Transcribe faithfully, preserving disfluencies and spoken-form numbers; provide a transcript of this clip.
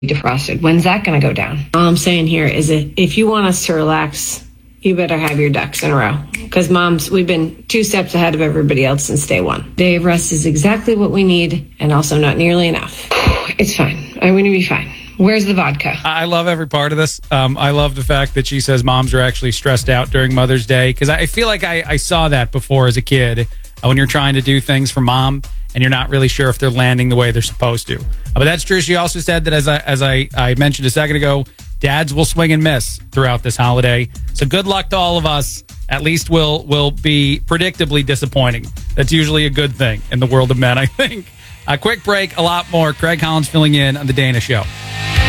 defrosted. When's that going to go down? All I'm saying here is that if you want us to relax, you better have your ducks in a row. Because, moms, we've been two steps ahead of everybody else since day one. Day of rest is exactly what we need, and also not nearly enough. It's fine. I'm going to be fine. Where's the vodka? I love every part of this. Um, I love the fact that she says moms are actually stressed out during Mother's Day, because I feel like I, I saw that before as a kid, uh, when you're trying to do things for mom and you're not really sure if they're landing the way they're supposed to. Uh, but that's true. She also said that, as I as I, I mentioned a second ago, dads will swing and miss throughout this holiday. So good luck to all of us. At least we'll, we'll be predictably disappointing. That's usually a good thing in the world of men, I think. A quick break, a lot more. Craig Collins filling in on The Dana Show.